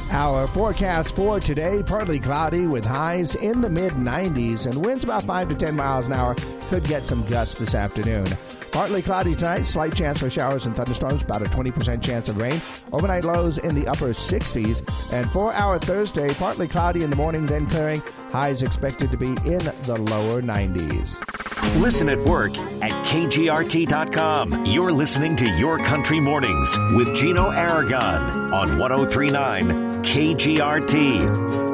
Our forecast for today, partly cloudy with highs in the mid-90s and winds about 5 to 10 miles an hour. Could get some gusts this afternoon. Partly cloudy tonight, slight chance for showers and thunderstorms, about a 20% chance of rain. Overnight lows in the upper 60s. And for our Thursday, partly cloudy in the morning, then clearing. Highs expected to be in the lower 90s. Listen at work at KGRT.com. You're listening to Your Country Mornings with Gino Aragon on 103.9 KGRT.